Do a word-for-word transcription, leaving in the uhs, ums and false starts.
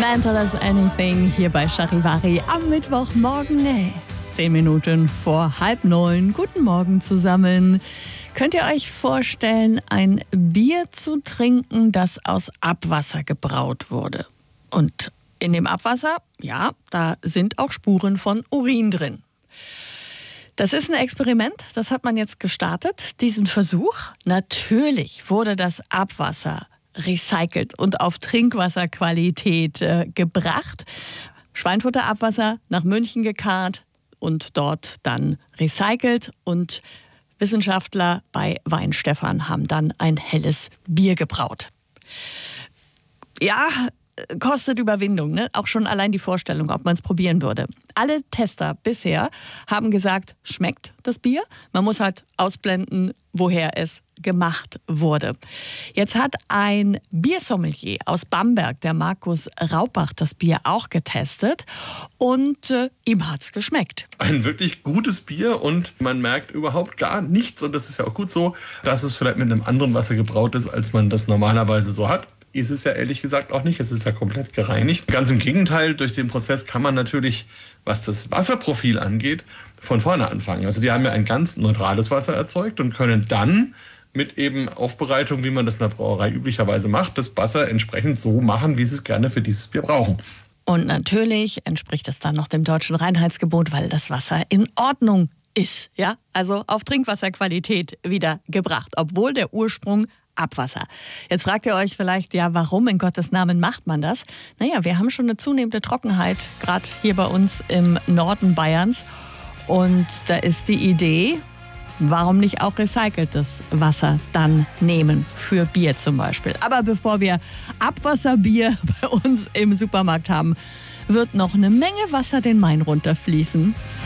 Samantha Does Anything hier bei Charivari am Mittwochmorgen. Hey, zehn Minuten vor halb neun. Guten Morgen zusammen. Könnt ihr euch vorstellen, ein Bier zu trinken, das aus Abwasser gebraut wurde? Und in dem Abwasser, ja, da sind auch Spuren von Urin drin. Das ist ein Experiment, das hat man jetzt gestartet, diesen Versuch. Natürlich wurde das Abwasser recycelt und auf Trinkwasserqualität äh, gebracht. Schweinfutterabwasser nach München gekarrt und dort dann recycelt. Und Wissenschaftler bei Weinstefan haben dann ein helles Bier gebraut. Ja, kostet Überwindung, ne? Auch schon allein die Vorstellung, ob man es probieren würde. Alle Tester bisher haben gesagt, schmeckt das Bier. Man muss halt ausblenden, woher es gemacht wurde. Jetzt hat ein Biersommelier aus Bamberg, der Markus Raubach, das Bier auch getestet und äh, ihm hat's geschmeckt. Ein wirklich gutes Bier und man merkt überhaupt gar nichts, und das ist ja auch gut so, dass es vielleicht mit einem anderen Wasser gebraut ist, als man das normalerweise so hat. Ist es ja ehrlich gesagt auch nicht. Es ist ja komplett gereinigt. Ganz im Gegenteil, durch den Prozess kann man natürlich, was das Wasserprofil angeht, von vorne anfangen. Also die haben ja ein ganz neutrales Wasser erzeugt und können dann mit eben Aufbereitung, wie man das in der Brauerei üblicherweise macht, das Wasser entsprechend so machen, wie sie es gerne für dieses Bier brauchen. Und natürlich entspricht es dann noch dem deutschen Reinheitsgebot, weil das Wasser in Ordnung ist. Ja? Also auf Trinkwasserqualität wieder gebracht, obwohl der Ursprung Abwasser. Jetzt fragt ihr euch vielleicht, ja, warum in Gottes Namen macht man das? Naja, wir haben schon eine zunehmende Trockenheit, gerade hier bei uns im Norden Bayerns. Und da ist die Idee, warum nicht auch recyceltes Wasser dann nehmen, für Bier zum Beispiel. Aber bevor wir Abwasserbier bei uns im Supermarkt haben, wird noch eine Menge Wasser den Main runterfließen.